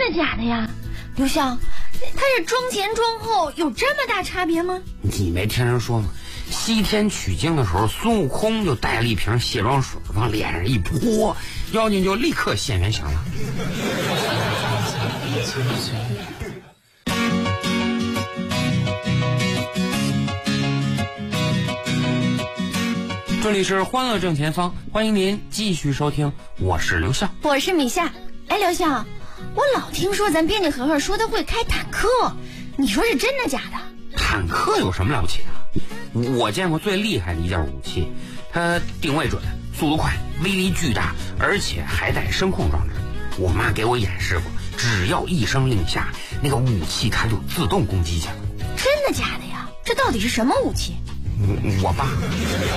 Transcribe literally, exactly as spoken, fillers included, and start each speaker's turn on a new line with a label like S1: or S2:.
S1: 的假的呀？刘向，他是妆前妆后有这么大差别吗？
S2: 你没听人说吗？西天取经的时候，孙悟空就带了一瓶卸妆水往脸上一泼，妖精就立刻现原形了。这里是欢乐正前方，欢迎您继续收听，我是刘向，
S1: 我是米夏。哎，刘向，我老听说咱编辑和和说他会开坦克，你说是真的假的？
S2: 坦克有什么了不起的？我见过最厉害的一件武器，它定位准，速度快，威力巨大，而且还带声控装置。我妈给我演示过，只要一声令下，那个武器它就自动攻击去了。
S1: 真的假的呀？这到底是什么武器？
S2: 我爸